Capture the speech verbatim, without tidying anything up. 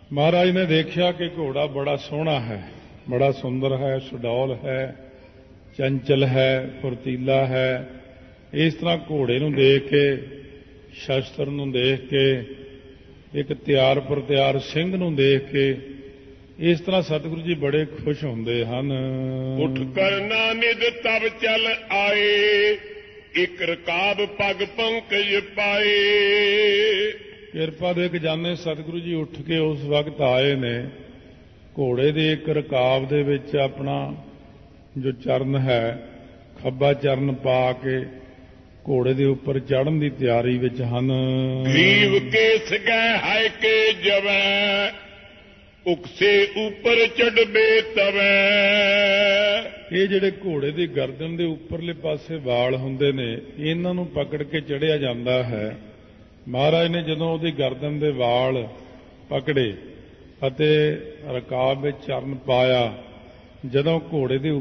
महाराज ने देखा कि घोड़ा बड़ा सोहना है, बड़ा सुंदर है, सुडौल है, चंचल है, फुर्तीला है। इस तरह घोड़े नूं देख के, शस्त्र नूं देख के, एक तैयार पर तैयार सिंह नूं देख के इस तरह सतगुरु जी बड़े खुश होंदे हन। उठ करना निध तब चल आए, एक रकाब पग पंकज पाए। किरपा दे के जाने सतगुरु जी उठ के उस वक्त आए ने, घोड़े दे एक रकाब दे विच अपना जो चरण है खब्बा चरण पा के घोड़े दे उपर चढ़न की तैयारी विच हन। ग्रीव के सगै है के जवै, उकसे ऊपर चढ़बे तवै। ये जिहड़े घोड़े की गर्दन के उपरले पासे वाल हुंदे ने, इन्हां नूं पकड़ के चढ़िया जांदा है। महाराज ने जदों उहदी गर्दन दे वाल पकड़े अते रकाब विच चरण पाया, जदों घोड़े की